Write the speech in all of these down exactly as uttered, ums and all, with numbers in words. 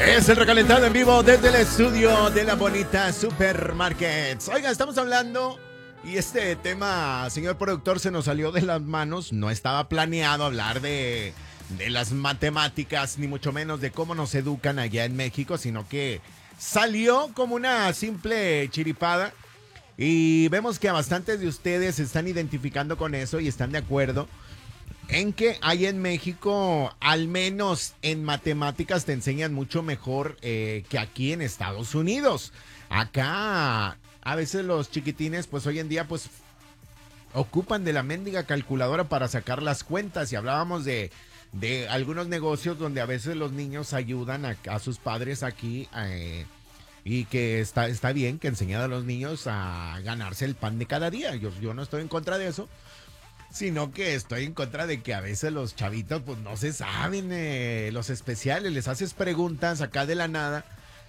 Es el recalentado en vivo desde el estudio de la bonita Supermarkets. Oiga, estamos hablando y este tema, señor productor, se nos salió de las manos. No estaba planeado hablar de, de las matemáticas, ni mucho menos de cómo nos educan allá en México, sino que salió como una simple chiripada. Y vemos que a bastantes de ustedes se están identificando con eso y están de acuerdo en que hay en México, al menos en matemáticas, te enseñan mucho mejor eh, que aquí en Estados Unidos. Acá, a veces los chiquitines, pues hoy en día, pues ocupan de la mendiga calculadora para sacar las cuentas. Y hablábamos de, de algunos negocios donde a veces los niños ayudan a, a sus padres aquí eh, y que está, está bien que enseñan a los niños a ganarse el pan de cada día. Yo, yo no estoy en contra de eso. Sino que estoy en contra de que a veces los chavitos pues no se saben eh, los especiales, les haces preguntas acá de la nada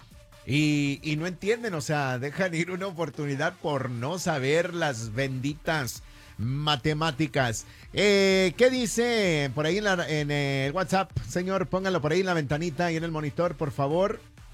y, y no entienden, o sea, dejan ir una oportunidad por no saber las benditas matemáticas. Eh, ¿Qué dice por ahí en, la, en el WhatsApp? Señor, póngalo por ahí en la ventanita y en el monitor, por favor.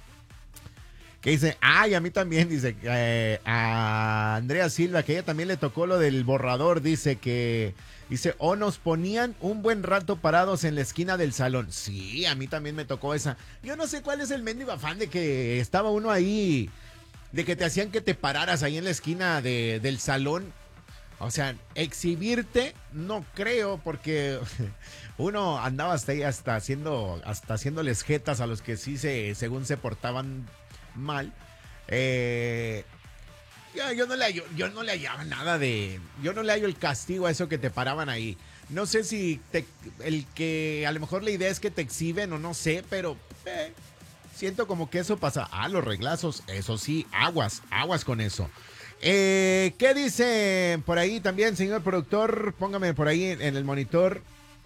Que dice, ay, a mí también, dice, eh, a Andrea Silva, que ella también le tocó lo del borrador, dice que, dice, o nos ponían un buen rato parados en la esquina del salón. Sí, a mí también me tocó esa. Yo no sé cuál es el mendigo afán de que estaba uno ahí, de que te hacían que te pararas ahí en la esquina de, del salón. O sea, exhibirte, no creo, porque uno andaba hasta ahí, hasta haciendo, hasta haciéndoles jetas a los que sí se, según se portaban mal. Eh, yo, yo no le hallo, yo no le hallaba nada de, yo no le hallo el castigo a eso que te paraban ahí. No sé si te, el que a lo mejor la idea es que te exhiben o no sé, pero eh, siento como que eso pasa. Ah, los reglazos, eso sí, aguas, aguas con eso. Eh, ¿Qué dice por ahí también, señor productor? Póngame por ahí en, en el monitor.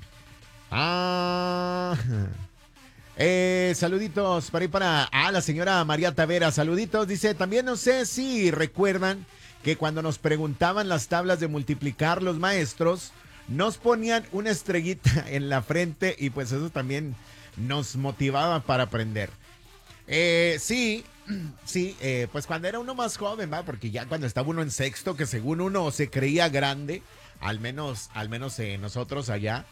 Ah... Eh, saluditos para ir para a la señora María Tavera, saluditos, dice, también no sé si recuerdan que cuando nos preguntaban las tablas de multiplicar los maestros, nos ponían una estrellita en la frente y pues eso también nos motivaba para aprender. Eh, sí, sí, eh, pues cuando era uno más joven, ¿va? Porque ya cuando estaba uno en sexto, que según uno se creía grande, al menos, al menos eh, nosotros allá,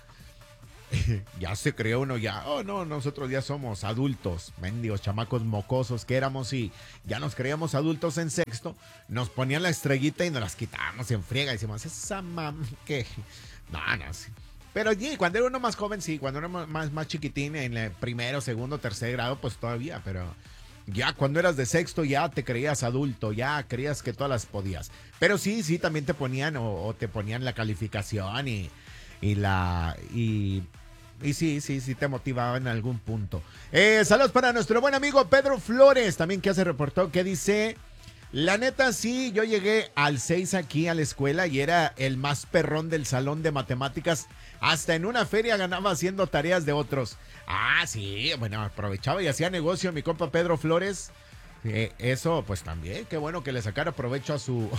ya se creó uno ya, oh no, nosotros ya somos adultos, mendigos chamacos mocosos que éramos y ya nos creíamos adultos en sexto, nos ponían la estrellita y nos las quitábamos en friega y decíamos, esa mam, que, no, no, sí. Pero sí, cuando era uno más joven, sí, cuando era más, más chiquitín, en el primero, segundo, tercer grado, pues todavía, pero ya cuando eras de sexto ya te creías adulto, ya creías que todas las podías. Pero sí, sí, también te ponían o, o te ponían la calificación y, y la... y Y sí, sí, sí te motivaba en algún punto. Eh, saludos para nuestro buen amigo Pedro Flores, también que hace reportó, que dice, la neta sí, yo llegué al seis aquí a la escuela y era el más perrón del salón de matemáticas. Hasta en una feria ganaba haciendo tareas de otros. Ah, sí, bueno, aprovechaba y hacía negocio mi compa Pedro Flores. Eh, eso, pues también, qué bueno que le sacara provecho a su,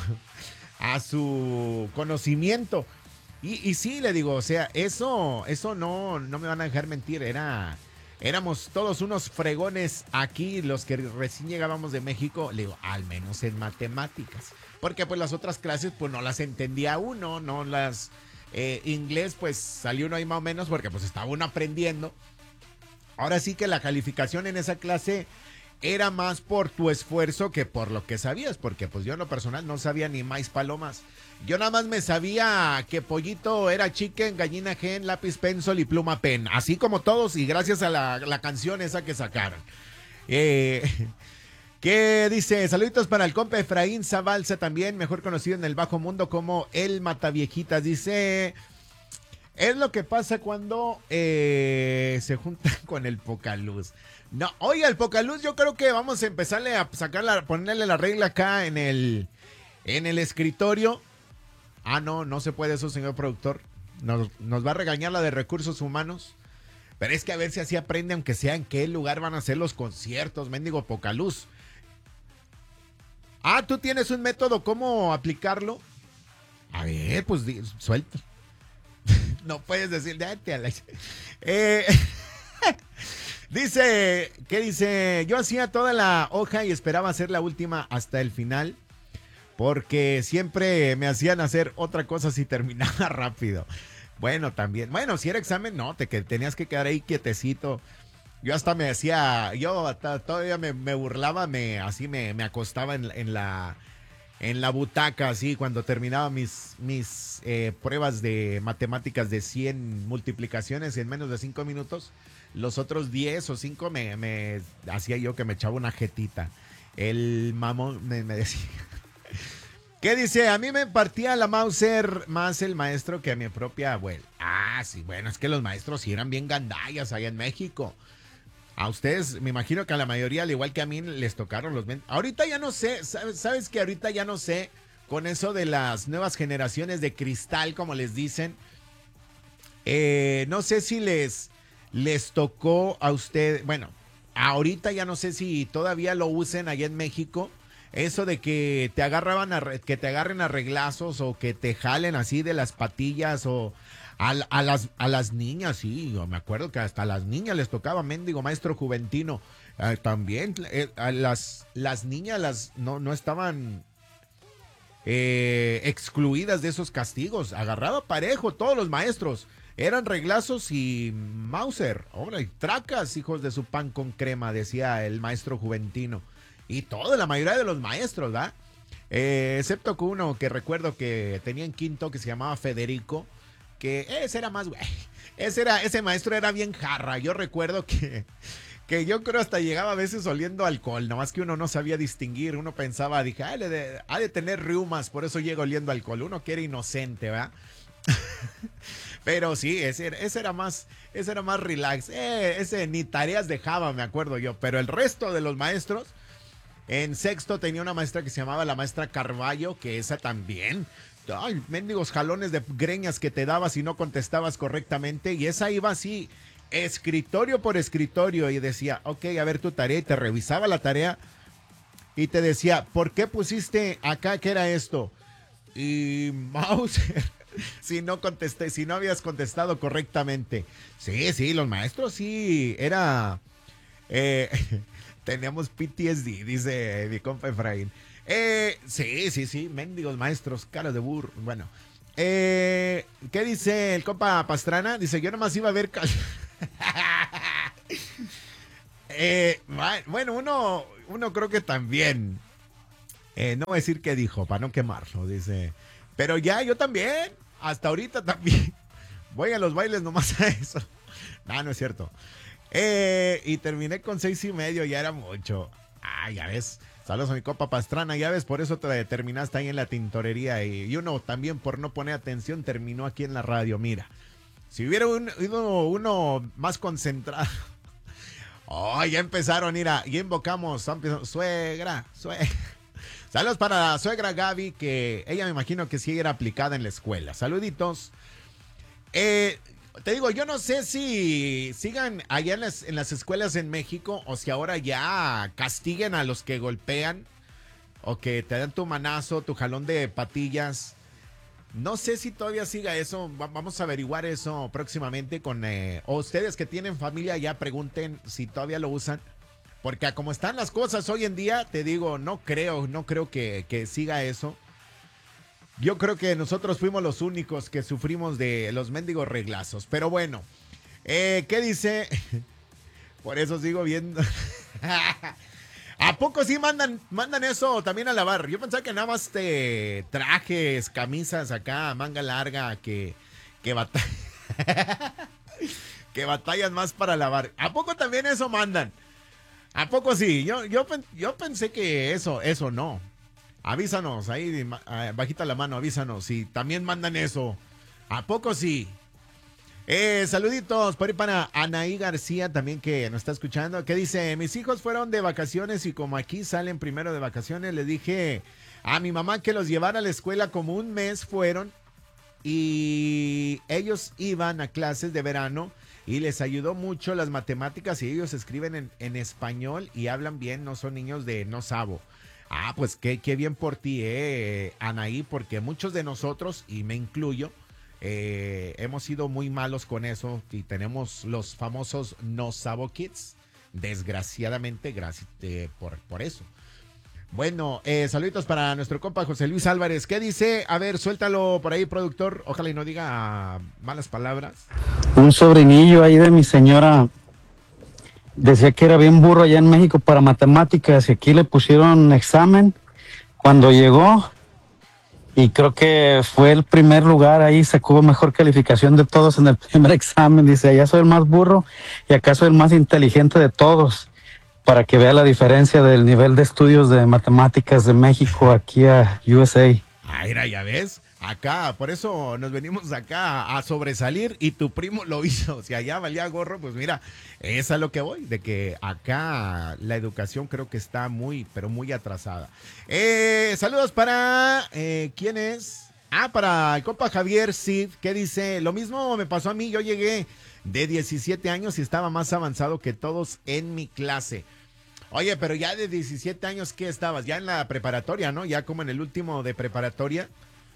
a su conocimiento. Y, y sí, le digo, o sea, eso, eso no, no me van a dejar mentir, era, éramos todos unos fregones aquí, los que recién llegábamos de México, le digo, al menos en matemáticas, porque pues las otras clases pues no las entendía uno, no las, eh, inglés pues salió uno ahí más o menos porque pues estaba uno aprendiendo. Ahora sí que la calificación en esa clase era más por tu esfuerzo que por lo que sabías, porque pues yo en lo personal no sabía ni maíz palomas. Yo nada más me sabía que pollito era chicken, gallina gen, lápiz pencil y pluma pen, así como todos y gracias a la, la canción esa que sacaron. Eh, ¿Qué dice? Saluditos para el compa Efraín Zabalza también, mejor conocido en el bajo mundo como el Mataviejitas. Dice, es lo que pasa cuando eh, se juntan con el Pocaluz. No, oye, el Pocaluz yo creo que vamos a empezarle a sacarla, ponerle la regla acá en el, en el escritorio. Ah, no, no se puede eso, señor productor. Nos, nos va a regañar la de recursos humanos. Pero es que a ver si así aprende, aunque sea en qué lugar van a ser los conciertos, mendigo Pocaluz. Ah, ¿tú tienes un método cómo aplicarlo? A ver, pues suelta. No puedes decir, date a la... Eh... Dice, ¿qué dice? Yo hacía toda la hoja y esperaba hacer la última hasta el final, porque siempre me hacían hacer otra cosa si terminaba rápido. Bueno, también. Bueno, si era examen, no, te que tenías que quedar ahí quietecito. Yo hasta me hacía, yo hasta todavía me, me burlaba, me así me, me acostaba en, en la en la butaca, así cuando terminaba mis, mis eh, pruebas de matemáticas de cien multiplicaciones en menos de cinco minutos. Los otros diez o cinco me, me hacía yo que me echaba una jetita. El mamón me, me decía. ¿Qué dice? A mí me partía la Mauser más el maestro que a mi propia abuela. Ah, sí, bueno, es que los maestros sí eran bien gandallas allá en México. A ustedes, me imagino que a la mayoría, al igual que a mí, les tocaron los... Ahorita ya no sé, ¿sabes, sabes que ahorita ya no sé con eso de las nuevas generaciones de cristal, como les dicen? Eh, no sé si les, les tocó a usted, bueno, ahorita ya no sé si todavía lo usen allá en México, eso de que te agarraban a, que te agarren a reglazos o que te jalen así de las patillas o... A, a, las, a las niñas, sí, yo me acuerdo que hasta a las niñas les tocaba mendigo maestro juventino. Eh, también eh, a las, las niñas las, no, no estaban eh, excluidas de esos castigos. Agarraba parejo todos los maestros. Eran reglazos y Mauser. Ahora, y tracas, hijos de su pan con crema, decía el maestro juventino. Y toda la mayoría de los maestros, ¿verdad? Eh, excepto que uno que recuerdo que tenía en quinto que se llamaba Federico. Que ese era más, güey. Ese, era, ese maestro era bien jarra. Yo recuerdo que, que yo creo hasta llegaba a veces oliendo alcohol. Nada más que uno no sabía distinguir. Uno pensaba, dije, ah, le de, ha de tener riumas, por eso llega oliendo alcohol. Uno que era inocente, ¿verdad? Pero sí, ese, ese era más, ese era más relax. Eh, ese ni tareas dejaba, me acuerdo yo. Pero el resto de los maestros, en sexto tenía una maestra que se llamaba la maestra Carballo, que esa también... Ay, mendigos jalones de greñas que te dabas y no contestabas correctamente. Y esa iba así, escritorio por escritorio. Y decía, ok, a ver tu tarea. Y te revisaba la tarea. Y te decía, ¿por qué pusiste acá que era esto? Y Mauser, si no contesté, si no habías contestado correctamente. Sí, sí, los maestros sí, era... Eh, teníamos P T S D, dice mi compa Efraín. Eh, sí, sí, sí, mendigos maestros, caras de burro. Bueno, eh, ¿qué dice el compa Pastrana? Dice, yo nomás iba a ver... eh, bueno, uno, uno creo que también. Eh, no voy a decir qué dijo, para no quemarlo, dice. Pero ya, yo también, hasta ahorita también. Voy a los bailes nomás a eso. No, no es cierto. Eh, y terminé con seis y medio, ya era mucho. Ah, ya ves. Saludos a mi copa Pastrana, ya ves, por eso te terminaste ahí en la tintorería. Y, y uno también por no poner atención terminó aquí en la radio, mira. Si hubiera un, uno, uno más concentrado. Oh, ya empezaron, mira, ya invocamos, suegra, suegra. Saludos para la suegra Gaby, que ella me imagino que sí era aplicada en la escuela. Saluditos. Eh... Te digo, yo no sé si sigan allá en las, en las escuelas en México o si ahora ya castiguen a los que golpean o que te dan tu manazo, tu jalón de patillas. No sé si todavía siga eso. Vamos a averiguar eso próximamente con... Eh, o ustedes que tienen familia ya pregunten si todavía lo usan. Porque a como están las cosas hoy en día, te digo, no creo, no creo que, que siga eso. Yo creo que nosotros fuimos los únicos que sufrimos de los mendigos reglazos. Pero bueno, eh, ¿qué dice? Por eso sigo viendo. ¿A poco sí mandan, mandan eso también a lavar? Yo pensaba que nada más te trajes, camisas acá, manga larga, que, que, batall... que batallas más para lavar. ¿A poco también eso mandan? ¿A poco sí? Yo, yo, yo pensé que eso, eso no. Avísanos, ahí bajita la mano, avísanos si también mandan eso. ¿A poco sí? Eh, saluditos por ahí para Anaí García también que nos está escuchando. Que dice, mis hijos fueron de vacaciones y como aquí salen primero de vacaciones, le dije a mi mamá que los llevara a la escuela. Como un mes fueron y ellos iban a clases de verano y les ayudó mucho las matemáticas y ellos escriben en, en español y hablan bien, no son niños de no sabo. Ah, pues qué, qué bien por ti, eh, Anaí, porque muchos de nosotros, y me incluyo, eh, hemos sido muy malos con eso y tenemos los famosos no sabo kids. Desgraciadamente, gracias eh, por, por eso. Bueno, eh, saluditos para nuestro compa José Luis Álvarez. ¿Qué dice? A ver, suéltalo por ahí, productor. Ojalá y no diga malas palabras. Un sobrinillo ahí de mi señora decía que era bien burro allá en México para matemáticas y aquí le pusieron examen cuando llegó y creo que fue el primer lugar, ahí sacó mejor calificación de todos en el primer examen. Dice, allá soy el más burro y acá soy el más inteligente de todos, para que vea la diferencia del nivel de estudios de matemáticas de México aquí a U S A. Ah, era, ya ves, acá, por eso nos venimos acá a sobresalir y tu primo lo hizo. Si allá valía gorro, pues mira, es a lo que voy, de que acá la educación creo que está muy, pero muy atrasada. Eh, saludos para, eh, ¿quién es? Ah, para el compa Javier Cid, que dice, lo mismo me pasó a mí, yo llegué de diecisiete años y estaba más avanzado que todos en mi clase. Oye, pero ya de diecisiete años, ¿qué estabas? Ya en la preparatoria, ¿no? Ya como en el último de preparatoria.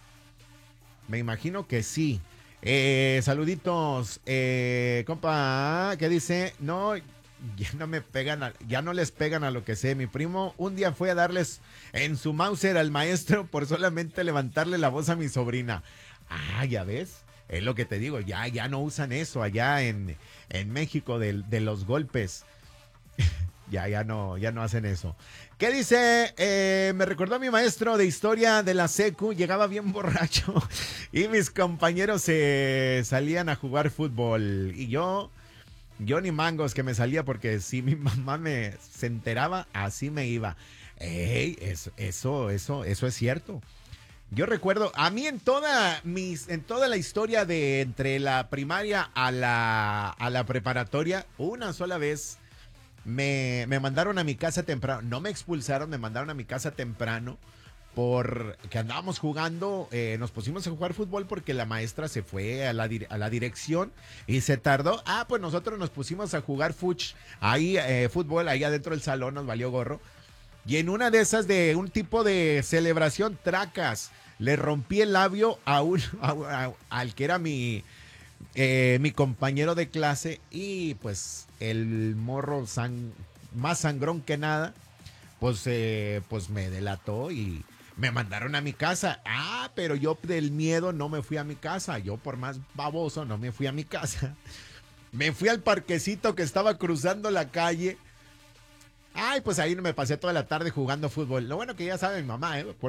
Me imagino que sí. Eh, saluditos, eh, compa, ¿qué dice? No, ya no me pegan, a, ya no les pegan a lo que sé. Mi primo un día fue a darles en su Mauser al maestro por solamente levantarle la voz a mi sobrina. Ah, ya ves, es lo que te digo, ya, ya no usan eso allá en, en México de, de los golpes. Ya, ya no, ya no hacen eso. ¿Qué dice? Eh, me recordó a mi maestro de historia de la secu, llegaba bien borracho y mis compañeros se eh, salían a jugar fútbol y yo, yo ni mangos que me salía porque si mi mamá me se enteraba, así me iba. Ey, eso, eso, eso, eso es cierto. Yo recuerdo, a mí en toda mis, en toda la historia de entre la primaria a la, a la preparatoria, una sola vez Me, me mandaron a mi casa temprano, no me expulsaron, me mandaron a mi casa temprano porque andábamos jugando, eh, nos pusimos a jugar fútbol porque la maestra se fue a la, a la dirección y se tardó. Ah, pues nosotros nos pusimos a jugar fuch, ahí, eh, fútbol, ahí adentro del salón, nos valió gorro. Y en una de esas de un tipo de celebración, tracas, le rompí el labio a un, a, a, al que era mi... Eh, mi compañero de clase y pues el morro sang más sangrón que nada, pues, eh, pues me delató y me mandaron a mi casa. Ah, pero yo del miedo no me fui a mi casa, yo por más baboso no me fui a mi casa. Me fui al parquecito que estaba cruzando la calle. Ay, pues ahí me pasé toda la tarde jugando fútbol. Lo bueno que ya sabe mi mamá, ¿eh?